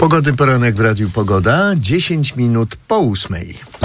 Pogodny poranek w Radiu Pogoda, 10 minut po 8.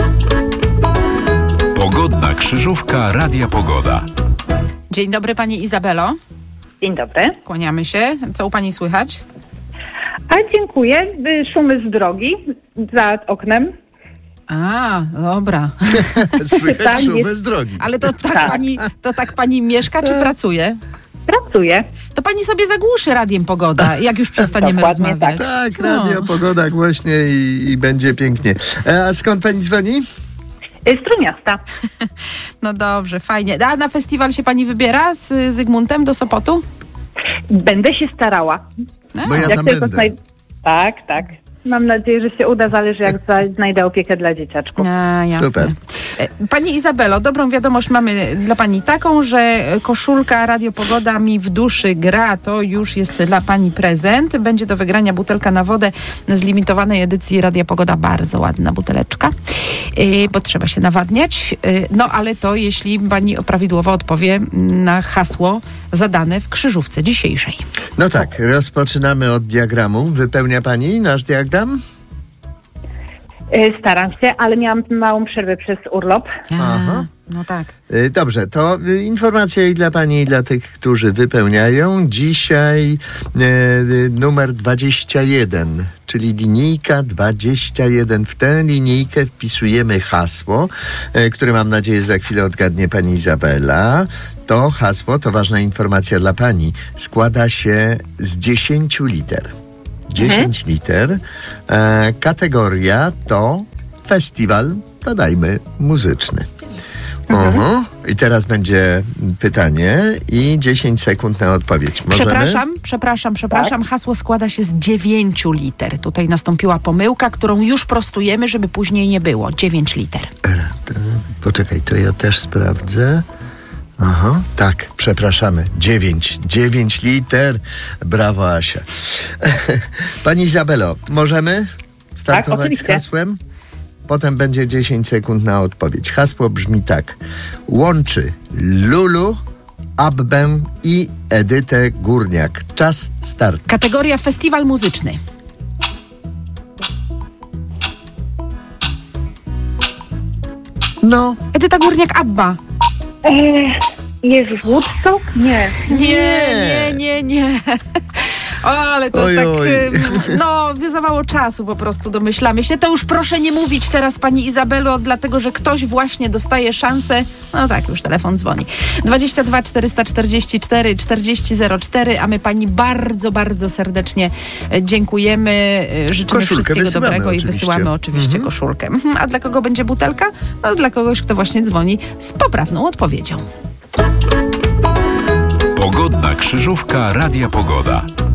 Pogodna krzyżówka Radia Pogoda. Dzień dobry, pani Izabelo. Dzień dobry. Kłaniamy się. Co u pani słychać? A dziękuję. Szumy z drogi za oknem. A, dobra. Słychać szumy z drogi. Ale to tak pani mieszka czy pracuje? Pracuję. To pani sobie zagłuszy radiem Pogoda, jak już przestaniemy Dokładnie rozmawiać. Tak, Radio Pogoda głośnie i będzie pięknie. A skąd pani dzwoni? Z Trójmiasta. No dobrze, fajnie. A na festiwal się pani wybiera z Zygmuntem do Sopotu? Będę się starała. Bo ja tam tylko będę. Tak. Mam nadzieję, że się uda. Zależy, jak znajdę opiekę dla dzieciaczków. A, jasne. Super. Pani Izabelo, dobrą wiadomość mamy dla pani taką, że koszulka Radio Pogoda mi w duszy gra. To już jest dla pani prezent. Będzie do wygrania butelka na wodę z limitowanej edycji Radia Pogoda. Bardzo ładna buteleczka, bo trzeba się nawadniać. No ale to jeśli pani prawidłowo odpowie na hasło zadane w krzyżówce dzisiejszej. No tak, rozpoczynamy od diagramu. Wypełnia pani nasz diagram? Staram się, ale miałam małą przerwę przez urlop. Aha. No tak. Dobrze, to informacja i dla pani, i dla tych, którzy wypełniają. Dzisiaj numer 21, czyli linijka 21. W tę linijkę wpisujemy hasło, które mam nadzieję za chwilę odgadnie pani Izabela. To hasło, to ważna informacja dla pani, składa się z 10 liter. 10 liter. Kategoria to festiwal, dodajmy, muzyczny. I teraz będzie pytanie i 10 sekund na odpowiedź. Możemy? Przepraszam. Hasło składa się z 9 liter. Tutaj nastąpiła pomyłka, którą już prostujemy, żeby później nie było. 9 liter. Poczekaj, to ja też sprawdzę. Aha, tak, przepraszamy. 9 liter. Brawo, Asia. Pani Izabelo, możemy startować z hasłem? Potem będzie 10 sekund na odpowiedź. Hasło brzmi tak. Łączy Lulu, Abbę i Edytę Górniak. Czas start. Kategoria festiwal muzyczny. No. Edyta Górniak, Abba. Jezus, Woodstock? Nie. Nie. O, ale to Oj. tak, za mało czasu po prostu domyślamy się. To już proszę nie mówić teraz pani Izabelo, dlatego, że ktoś właśnie dostaje szansę. No tak, już telefon dzwoni. 22 444 4004, a my pani bardzo, bardzo serdecznie dziękujemy. Życzymy Koszulkę wszystkiego dobrego oczywiście. I wysyłamy oczywiście koszulkę. A dla kogo będzie butelka? No dla kogoś, kto właśnie dzwoni z poprawną odpowiedzią. Pogodna krzyżówka Radia Pogoda.